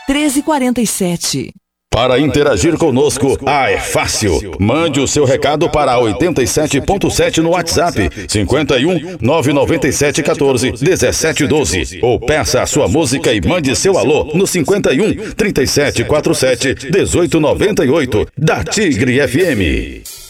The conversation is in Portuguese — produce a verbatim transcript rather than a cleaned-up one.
treze quarenta e sete. Para interagir conosco, ah, é fácil. Mande o seu recado para oitenta e sete ponto sete no WhatsApp, cinquenta e um, nove nove sete, quatorze, dezessete, doze. Ou peça a sua música e mande seu alô no cinquenta e um, trinta e sete, quarenta e sete, dezoito, noventa e oito, da Tigre F M.